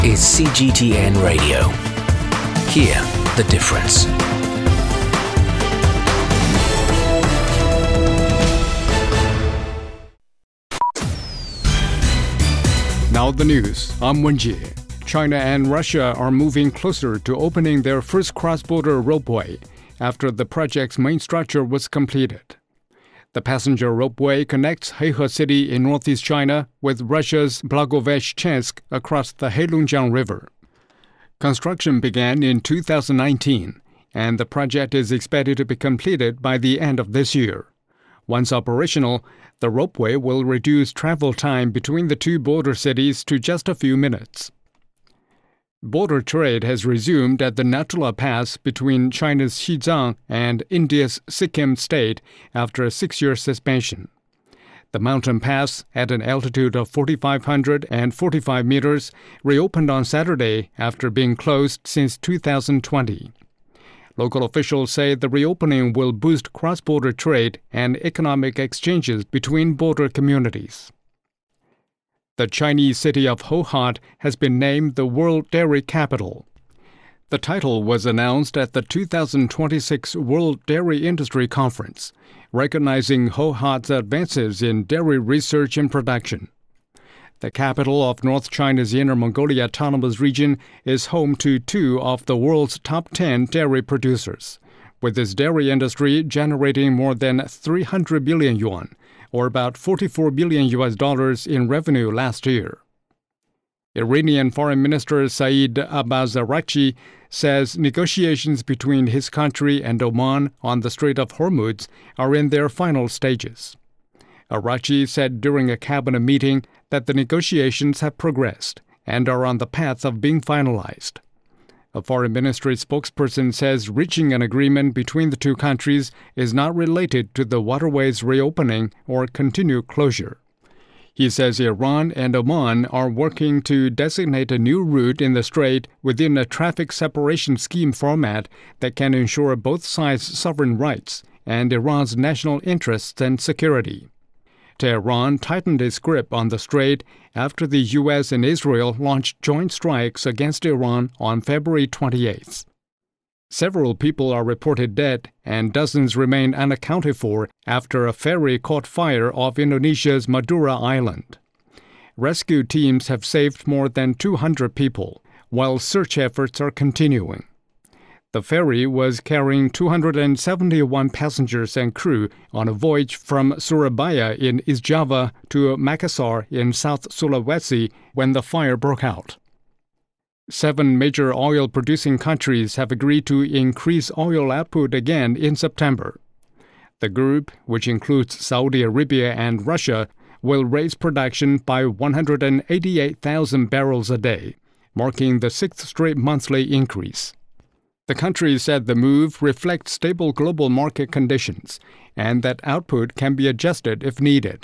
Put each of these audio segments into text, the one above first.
is CGTN Radio. Hear the difference. Now the news. I'm Wenjie. China and Russia are moving closer to opening their first cross-border ropeway after the project's main structure was completed. The passenger ropeway connects Heihe City in northeast China with Russia's Blagoveshchensk across the Heilongjiang River. Construction began in 2019, and the project is expected to be completed by the end of this year. Once operational, the ropeway will reduce travel time between the two border cities to just a few minutes. Border trade has resumed at the Natula Pass between China's Xizang and India's Sikkim state after a 6-year suspension. The mountain pass, at an altitude of 4,545 meters, reopened on Saturday after being closed since 2020. Local officials say the reopening will boost cross-border trade and economic exchanges between border communities. The Chinese city of Hohhot has been named the World Dairy Capital. The title was announced at the 2026 World Dairy Industry Conference, recognizing Hohhot's advances in dairy research and production. The capital of North China's Inner Mongolia Autonomous Region is home to 2 of the world's top 10 dairy producers, with its dairy industry generating more than 300 billion yuan, or about $44 billion in revenue last year. Iranian Foreign Minister Saeed Abbas Araghchi says negotiations between his country and Oman on the Strait of Hormuz are in their final stages. Araghchi said during a cabinet meeting that the negotiations have progressed and are on the path of being finalized. A foreign ministry spokesperson says reaching an agreement between the two countries is not related to the waterway's reopening or continued closure. He says Iran and Oman are working to designate a new route in the strait within a traffic separation scheme format that can ensure both sides' sovereign rights and Iran's national interests and security. Tehran tightened its grip on the strait after the U.S. and Israel launched joint strikes against Iran on February 28th. Several people are reported dead and dozens remain unaccounted for after a ferry caught fire off Indonesia's Madura Island. Rescue teams have saved more than 200 people, while search efforts are continuing. The ferry was carrying 271 passengers and crew on a voyage from Surabaya in East Java to Makassar in South Sulawesi when the fire broke out. 7 major oil-producing countries have agreed to increase oil output again in September. The group, which includes Saudi Arabia and Russia, will raise production by 188,000 barrels a day, marking the 6th straight monthly increase. The country said the move reflects stable global market conditions and that output can be adjusted if needed.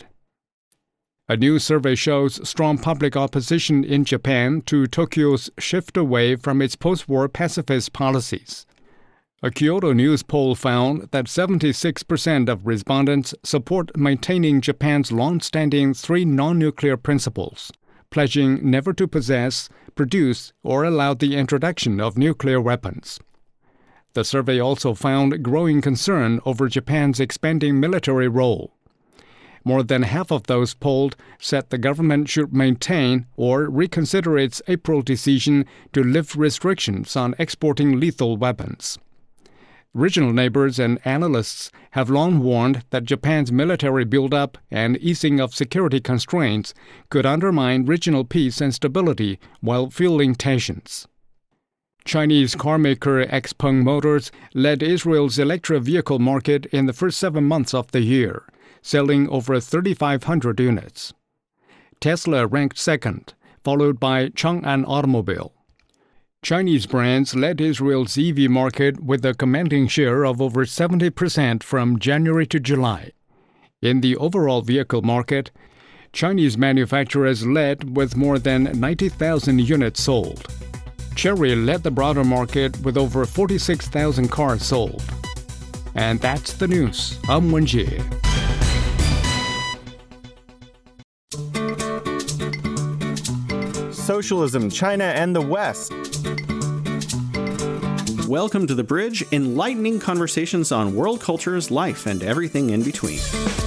A new survey shows strong public opposition in Japan to Tokyo's shift away from its post-war pacifist policies. A Kyodo News poll found that 76% of respondents support maintaining Japan's long-standing 3 non-nuclear principles, pledging never to possess, produce, or allow the introduction of nuclear weapons. The survey also found growing concern over Japan's expanding military role. More than half of those polled said the government should maintain or reconsider its April decision to lift restrictions on exporting lethal weapons. Regional neighbors and analysts have long warned that Japan's military buildup and easing of security constraints could undermine regional peace and stability while fueling tensions. Chinese carmaker XPeng Motors led Israel's electric vehicle market in the first 7 months of the year, selling over 3,500 units. Tesla ranked second, followed by Chang'an Automobile. Chinese brands led Israel's EV market with a commanding share of over 70% from January to July. In the overall vehicle market, Chinese manufacturers led with more than 90,000 units sold. Chery led the broader market with over 46,000 cars sold. And that's the news. I'm Wenjie. socialism, China, and the West. Welcome to The Bridge, enlightening conversations on world cultures, life, and everything in between.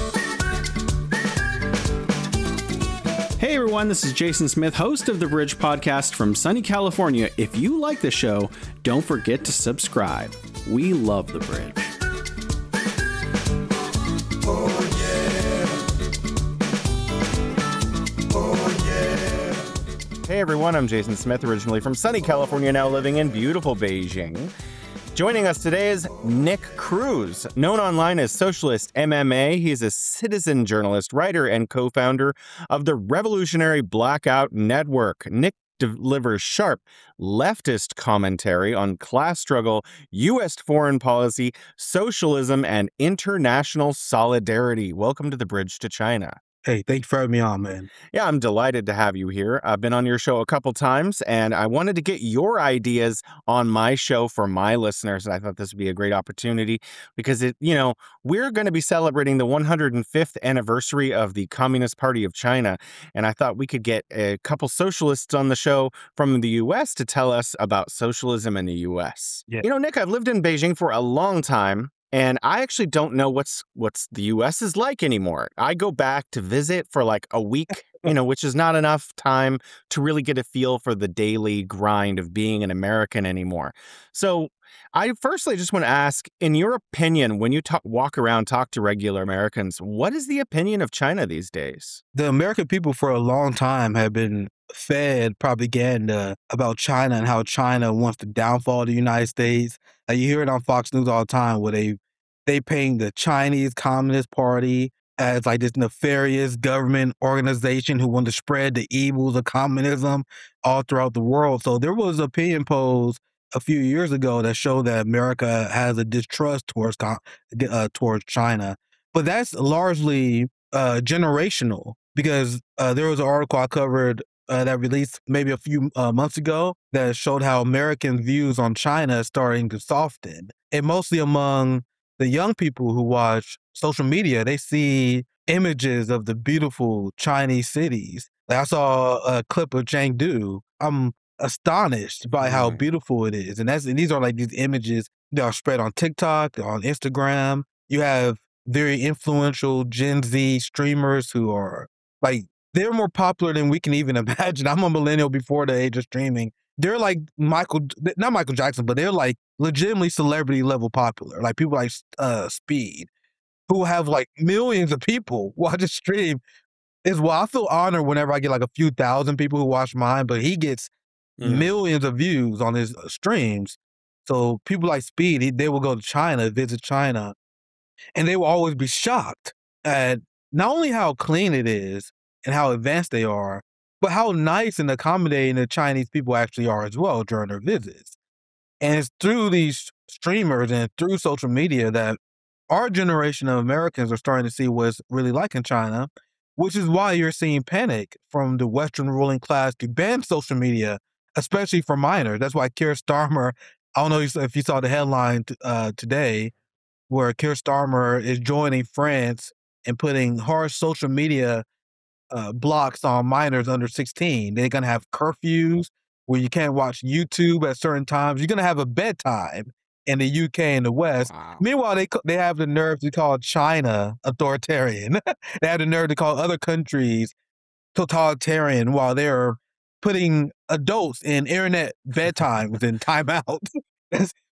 Hey everyone, this is Jason Smith, host of The Bridge podcast from sunny California. If you like the show, don't forget to subscribe. We love The Bridge. Hey everyone, I'm Jason Smith, originally from sunny California, now living in beautiful Beijing. Joining us today is Nick Cruz, known online as Socialist MMA. He's a citizen journalist, writer, and co-founder of the Revolutionary Blackout Network. Nick delivers sharp leftist commentary on class struggle, U.S. foreign policy, socialism, and international solidarity. Welcome to The Bridge to China. Hey, thank you for having me on, man. Yeah, I'm delighted to have you here. I've been on your show a couple times, and I wanted to get your ideas on my show for my listeners. And I thought this would be a great opportunity because we're going to be celebrating the 105th anniversary of the Communist Party of China. And I thought we could get a couple socialists on the show from the U.S. to tell us about socialism in the U.S. Yeah. Nick, I've lived in Beijing for a long time. And I actually don't know what's the U.S. is like anymore. I go back to visit for like a week, which is not enough time to really get a feel for the daily grind of being an American anymore. So I firstly just want to ask, in your opinion, when you walk around, talk to regular Americans, what is the opinion of China these days? The American people for a long time have been fed propaganda about China and how China wants to downfall the United States. You hear it on Fox News all the time where they paint the Chinese Communist Party as like this nefarious government organization who want to spread the evils of communism all throughout the world. So there was an opinion polls a few years ago that showed that America has a distrust towards China. But that's largely generational because there was an article I covered that released maybe a few months ago that showed how American views on China is starting to soften. And mostly among the young people who watch social media, they see images of the beautiful Chinese cities. Like I saw a clip of Chengdu. I'm astonished by how beautiful it is. And these are like these images that are spread on TikTok, on Instagram. You have very influential Gen Z streamers who are like, they're more popular than we can even imagine. I'm a millennial before the age of streaming. They're like not Michael Jackson, but they're like legitimately celebrity level popular. Like people like Speed, who have like millions of people watch a stream. I feel honored whenever I get like a few thousand people who watch mine, but he gets millions of views on his streams. So people like Speed, they will go to China, visit China, and they will always be shocked at not only how clean it is and how advanced they are, but how nice and accommodating the Chinese people actually are as well during their visits. And it's through these streamers and through social media that our generation of Americans are starting to see what it's really like in China, which is why you're seeing panic from the Western ruling class to ban social media, especially for minors. That's why Keir Starmer, I don't know if you saw the headline today, where Keir Starmer is joining France and putting harsh social media blocks on minors under 16. They're going to have curfews where you can't watch YouTube at certain times. You're going to have a bedtime in the UK and the West. Wow. Meanwhile, they have the nerve to call China authoritarian. They have the nerve to call other countries totalitarian while they're putting adults in internet bedtimes and timeouts.